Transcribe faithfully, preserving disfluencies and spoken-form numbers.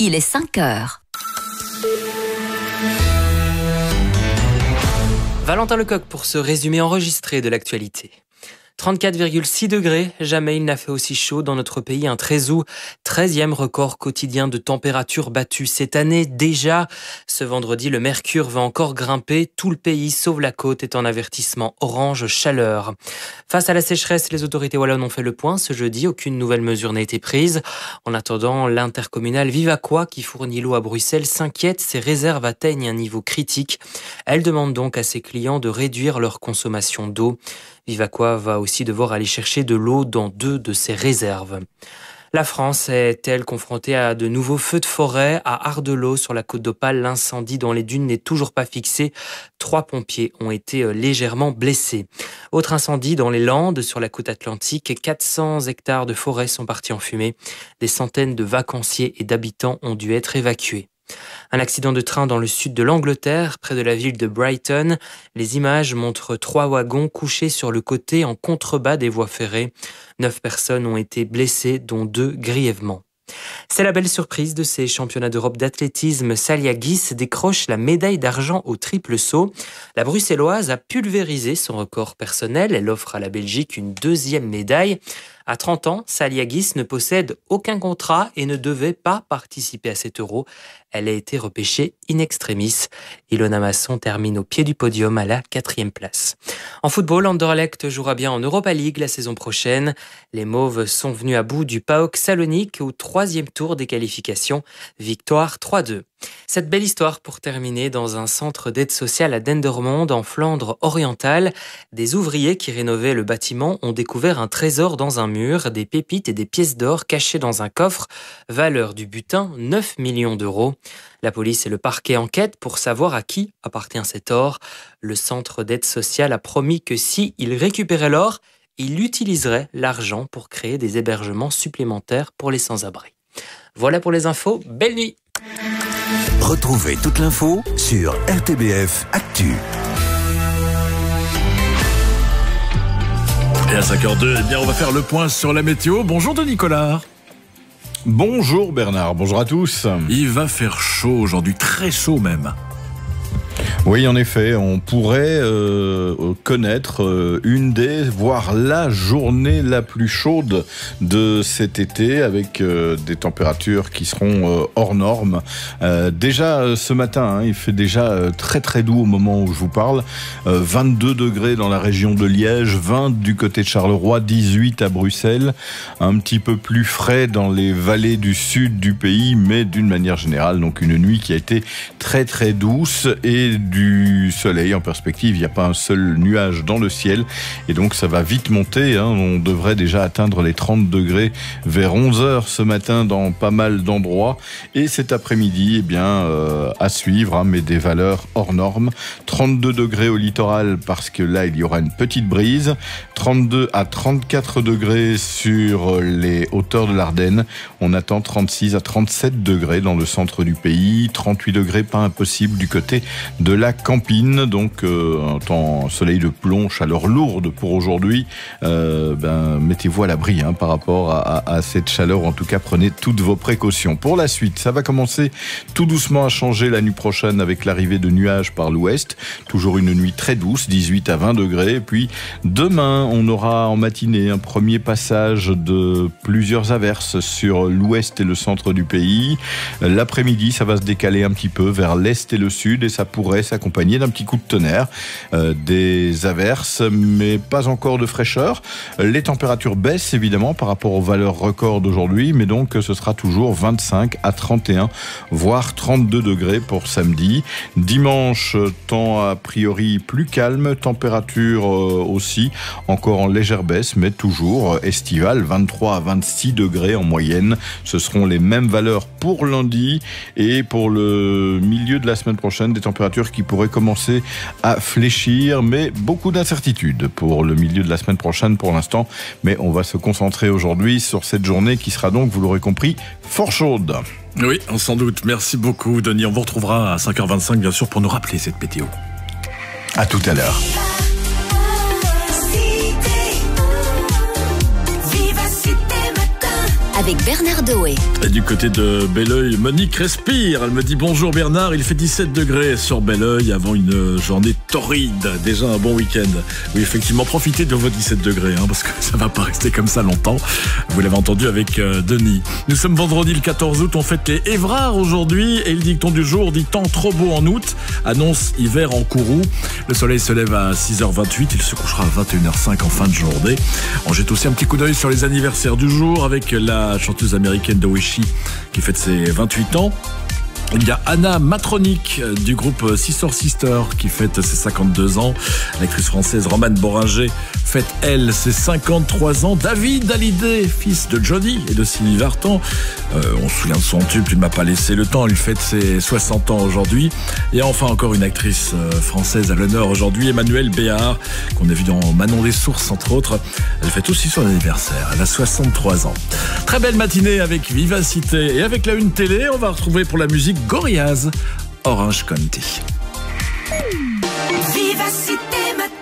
il est cinq heures. Valentin Lecoq pour ce résumé enregistré de l'actualité. trente-quatre virgule six degrés, jamais il n'a fait aussi chaud dans notre pays. Un treize août, treizième record quotidien de température battu cette année déjà. Ce vendredi, le mercure va encore grimper. Tout le pays, sauf la côte, est en avertissement orange chaleur. Face à la sécheresse, les autorités wallonnes ont fait le point. Ce jeudi, aucune nouvelle mesure n'a été prise. En attendant, l'intercommunale Vivaquois, qui fournit l'eau à Bruxelles, s'inquiète. Ses réserves atteignent un niveau critique. Elle demande donc à ses clients de réduire leur consommation d'eau. Vivaquois va aussi devoir aller chercher de l'eau dans deux de ses réserves. La France est-elle confrontée à de nouveaux feux de forêt à Ardelot sur la côte d'Opale? L'incendie dans les dunes n'est toujours pas fixé. Trois pompiers ont été légèrement blessés. Autre incendie dans les Landes sur la côte atlantique. quatre cents hectares de forêt sont partis en fumée. Des centaines de vacanciers et d'habitants ont dû être évacués. Un accident de train dans le sud de l'Angleterre, près de la ville de Brighton. Les images montrent trois wagons couchés sur le côté en contrebas des voies ferrées. Neuf personnes ont été blessées, dont deux grièvement. C'est la belle surprise de ces championnats d'Europe d'athlétisme. Salia Guis décroche la médaille d'argent au triple saut. La Bruxelloise a pulvérisé son record personnel. Elle offre à la Belgique une deuxième médaille. À trente ans, Salia Guis ne possède aucun contrat et ne devait pas participer à cet Euro. Elle a été repêchée in extremis. Ilona Masson termine au pied du podium à la quatrième place. En football, Anderlecht jouera bien en Europa League la saison prochaine. Les Mauves sont venus à bout du PAOK Salonique au troisième tour des qualifications. Victoire trois deux. Cette belle histoire pour terminer dans un centre d'aide sociale à Dendermonde en Flandre orientale. Des ouvriers qui rénovaient le bâtiment ont découvert un trésor dans un mur, des pépites et des pièces d'or cachées dans un coffre. Valeur du butin, neuf millions d'euros. La police et le parquet enquêtent pour savoir à qui appartient cet or. Le centre d'aide sociale a promis que si il récupérait l'or, il utiliserait l'argent pour créer des hébergements supplémentaires pour les sans-abri. Voilà pour les infos. Belle nuit! Retrouvez toute l'info sur R T B F Actu. Et à cinq heures deux, eh bien, on va faire le point sur la météo. Bonjour de Nicolas. Bonjour Bernard, bonjour à tous. Il va faire chaud aujourd'hui, très chaud même. Oui, en effet, on pourrait euh, connaître euh, une des, voire la journée la plus chaude de cet été, avec euh, des températures qui seront euh, hors normes. Euh, déjà euh, ce matin, hein, il fait déjà euh, très très doux au moment où je vous parle. Euh, vingt-deux degrés dans la région de Liège, vingt du côté de Charleroi, dix-huit à Bruxelles. Un petit peu plus frais dans les vallées du sud du pays, mais d'une manière générale, donc une nuit qui a été très très douce et du soleil en perspective. Il n'y a pas un seul nuage dans le ciel et donc ça va vite monter, hein. On devrait déjà atteindre les trente degrés vers onze heures ce matin dans pas mal d'endroits et cet après-midi, eh bien, euh, à suivre, hein, mais des valeurs hors normes. trente-deux degrés au littoral parce que là il y aura une petite brise, trente-deux à trente-quatre degrés sur les hauteurs de l'Ardenne. On attend trente-six à trente-sept degrés dans le centre du pays, trente-huit degrés pas impossible du côté de la Campine, donc euh, un temps soleil de plomb, chaleur lourde pour aujourd'hui. Euh, ben, mettez-vous à l'abri, hein, par rapport à, à, à cette chaleur. En tout cas, prenez toutes vos précautions. Pour la suite, ça va commencer tout doucement à changer la nuit prochaine avec l'arrivée de nuages par l'ouest. Toujours une nuit très douce, dix-huit à vingt degrés. Et puis demain, on aura en matinée un premier passage de plusieurs averses sur l'ouest et le centre du pays. L'après-midi, ça va se décaler un petit peu vers l'est et le sud et ça pourrait s'accompagner d'un petit coup de tonnerre, euh, des averses, mais pas encore de fraîcheur. Les températures baissent évidemment par rapport aux valeurs records d'aujourd'hui, mais donc ce sera toujours vingt-cinq à trente et un, voire trente-deux degrés pour samedi. Dimanche, temps a priori plus calme, température euh, aussi encore en légère baisse, mais toujours estivale, vingt-trois à vingt-six degrés en moyenne. Ce seront les mêmes valeurs pour lundi et pour le milieu de la semaine prochaine, des températures qui pourraient commencer à fléchir, mais beaucoup d'incertitudes pour le milieu de la semaine prochaine pour l'instant. Mais on va se concentrer aujourd'hui sur cette journée qui sera donc, vous l'aurez compris, fort chaude. Oui, sans doute. Merci beaucoup, Denis. On vous retrouvera à cinq heures vingt-cinq, bien sûr, pour nous rappeler cette météo. À tout à l'heure. Viva Cité Matin. avec Bernard Doé. Et du côté de Belleuil, Monique respire. Elle me dit bonjour Bernard, il fait dix-sept degrés sur Belleuil avant une journée torride. Déjà un bon week-end. Oui, effectivement, profitez de vos dix-sept degrés, hein, parce que ça va pas rester comme ça longtemps. Vous l'avez entendu avec euh, Denis. Nous sommes vendredi le quatorze août, on fête les Évrards aujourd'hui. Et le dicton du jour dit temps trop beau en août, annonce hiver en Kourou. Le soleil se lève à six heures vingt-huit, il se couchera à vingt et une heures cinq en fin de journée. On jette aussi un petit coup d'œil sur les anniversaires du jour avec la chanteuse américaine Doeshi qui fête ses vingt-huit ans. Il y a Anna Matronic du groupe Sister Sister qui fête ses cinquante-deux ans. L'actrice française Romane Boringer fête, elle, ses cinquante-trois ans. David Hallyday, fils de Johnny et de Sylvie Vartan. Euh, on se souvient de son tube, il ne m'a pas laissé le temps. Il fête ses soixante ans aujourd'hui. Et enfin, encore une actrice française à l'honneur aujourd'hui, Emmanuelle Béard, qu'on a vu dans Manon des Sources, entre autres. Elle fête aussi son anniversaire. Elle a soixante-trois ans. Très belle matinée avec Vivacité. Et avec la une télé, on va retrouver pour la musique Gorillaz, Orange County. Vivacité matin.